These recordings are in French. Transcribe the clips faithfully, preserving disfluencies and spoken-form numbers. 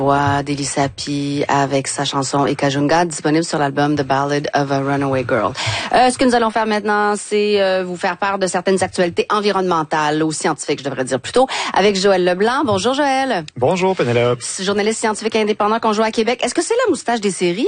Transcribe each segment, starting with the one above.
Voix d'Eli Sapi avec sa chanson Ekajunga, disponible sur l'album The Ballad of a Runaway Girl. Euh, ce que nous allons faire maintenant, c'est euh, vous faire part de certaines actualités environnementales ou scientifiques, je devrais dire plutôt, avec Joël Leblanc. Bonjour Joël. Bonjour Pénélope. Journaliste scientifique indépendant qu'on joue à Québec. Est-ce que c'est la moustache des séries?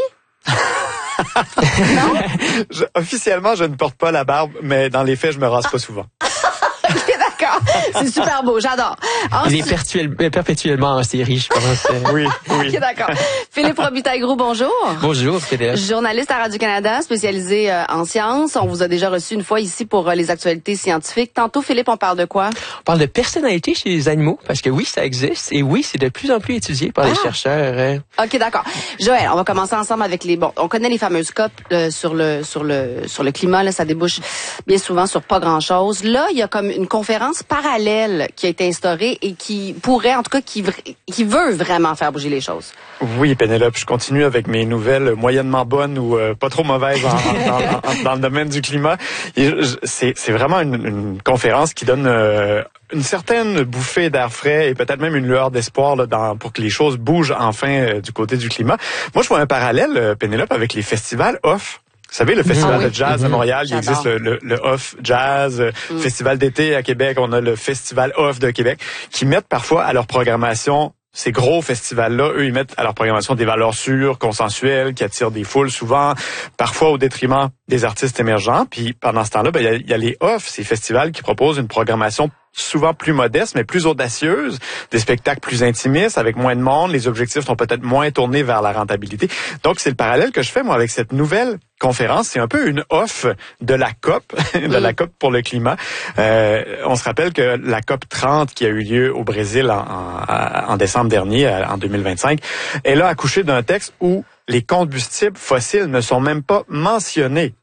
Non? Je, officiellement, je ne porte pas la barbe, mais dans les faits, je me rase pas souvent. Ok, d'accord. C'est super beau, j'adore. Ensuite... Il est perpétuel, perpétuellement en série, je pense. Oui, oui. Ok, d'accord. Philippe Robitaille-Gros, bonjour. Bonjour, Philippe. Journaliste à Radio-Canada, spécialisé euh, en sciences. On vous a déjà reçu une fois ici pour euh, les actualités scientifiques. Tantôt, Philippe, on parle de quoi? On parle de personnalité chez les animaux, parce que oui, ça existe, et oui, c'est de plus en plus étudié par ah. les chercheurs. Hein. Ok, d'accord. Joël, on va commencer ensemble avec les... Bon, on connaît les fameuses C O P euh, sur le sur le sur le climat. Là, ça débouche bien souvent sur pas grand-chose. Là, il y a comme une conférence parallèle qui a été instaurée et qui pourrait, en tout cas, qui, qui veut vraiment faire bouger les choses. Oui, Pénélope, je continue avec mes nouvelles moyennement bonnes ou euh, pas trop mauvaises en, en, en, dans le domaine du climat. C'est, c'est vraiment une, une conférence qui donne euh, une certaine bouffée d'air frais et peut-être même une lueur d'espoir là, dans, pour que les choses bougent enfin euh, du côté du climat. Moi, je vois un parallèle, euh, Pénélope, avec les festivals off. Vous savez, le festival ah oui. de jazz à Montréal, il existe le, le, le Off Jazz, mm. festival d'été à Québec, on a le festival Off de Québec, qui mettent parfois à leur programmation, ces gros festivals-là, eux, ils mettent à leur programmation des valeurs sûres, consensuelles, qui attirent des foules souvent, parfois au détriment des artistes émergents. Puis pendant ce temps-là, ben, il y a, y a les Off, ces festivals qui proposent une programmation souvent plus modeste, mais plus audacieuse, des spectacles plus intimistes, avec moins de monde, les objectifs sont peut-être moins tournés vers la rentabilité. Donc, c'est le parallèle que je fais, moi, avec cette nouvelle conférence. C'est un peu une off de la C O P, de la C O P pour le climat. Euh, on se rappelle que la C O P trente, qui a eu lieu au Brésil en, en, en décembre dernier, en deux mille vingt-cinq, elle a accouché d'un texte où les combustibles fossiles ne sont même pas mentionnés.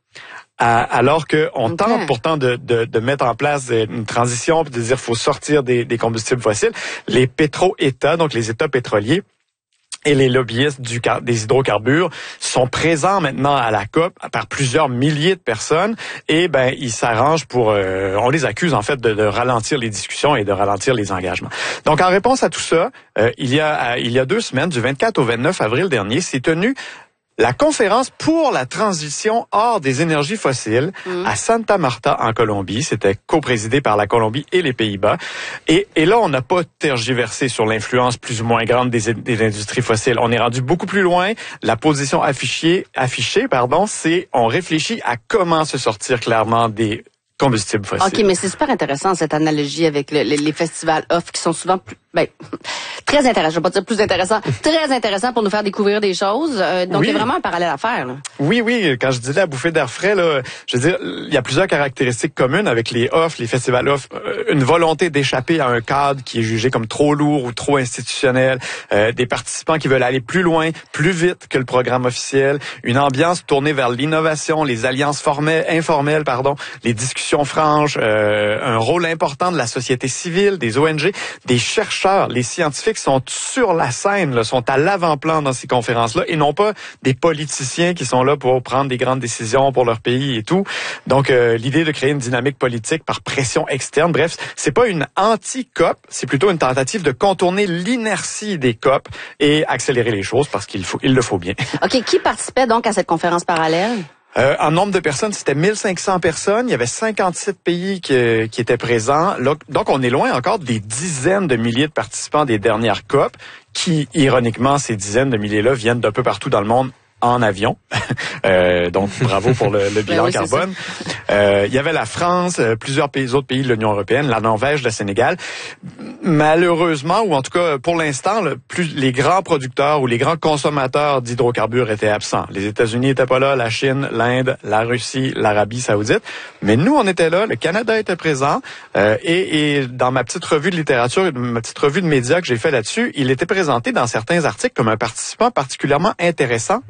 Alors qu'on okay. tente pourtant de, de, de mettre en place une transition, puis de dire qu'il faut sortir des, des combustibles fossiles, les pétro-États, donc les États pétroliers, et les lobbyistes du, des hydrocarbures sont présents maintenant à la C O P par plusieurs milliers de personnes et ben ils s'arrangent pour, euh, on les accuse en fait de, de ralentir les discussions et de ralentir les engagements. Donc en réponse à tout ça, euh, il y a il y a deux semaines, du vingt-quatre au vingt-neuf avril dernier, s'est tenue la conférence pour la transition hors des énergies fossiles mmh. à Santa Marta en Colombie. C'était coprésidé par la Colombie et les Pays-Bas. Et, et là, on n'a pas tergiversé sur l'influence plus ou moins grande des, des industries fossiles. On est rendu beaucoup plus loin. La position affichée, affichée, pardon, c'est on réfléchit à comment se sortir clairement des combustibles fossiles. OK, mais c'est super intéressant cette analogie avec le, les, les festivals off qui sont souvent plus, ben, très intéressant, je vais pas dire plus intéressant, très intéressant pour nous faire découvrir des choses. Euh, donc, oui. il y a vraiment un parallèle à faire. Là. Oui, oui. Quand je dis la bouffée d'air frais, là, je veux dire, il y a plusieurs caractéristiques communes avec les off, les festivals off. Une volonté d'échapper à un cadre qui est jugé comme trop lourd ou trop institutionnel. Euh, des participants qui veulent aller plus loin, plus vite que le programme officiel. Une ambiance tournée vers l'innovation, les alliances formelles, informelles, pardon, les discussions franches, euh, un rôle important de la société civile, des O N G, des chercheurs, les scientifiques sont sur la scène, là, sont à l'avant-plan dans ces conférences-là et non pas des politiciens qui sont là pour prendre des grandes décisions pour leur pays et tout. Donc, euh, l'idée de créer une dynamique politique par pression externe, bref, c'est pas une anti-C O P, c'est plutôt une tentative de contourner l'inertie des C O P et accélérer les choses parce qu'il faut, il le faut bien. OK, qui participait donc à cette conférence parallèle? Euh, en nombre de personnes, c'était mille cinq cents personnes. Il y avait cinquante-sept pays qui, qui étaient présents. Là, donc, on est loin encore des dizaines de milliers de participants des dernières C O P qui, ironiquement, ces dizaines de milliers-là viennent d'un peu partout dans le monde en avion. euh, donc, bravo pour le, le bilan ben oui, carbone. Euh, il y avait la France, euh, plusieurs pays, autres pays de l'Union européenne, la Norvège, le Sénégal. Malheureusement, ou en tout cas pour l'instant, le, plus les grands producteurs ou les grands consommateurs d'hydrocarbures étaient absents. Les États-Unis étaient pas là, la Chine, l'Inde, la Russie, l'Arabie Saoudite. Mais nous, on était là, le Canada était présent. Euh, et, et dans ma petite revue de littérature, ma petite revue de médias que j'ai fait là-dessus, il était présenté dans certains articles comme un participant particulièrement intéressant.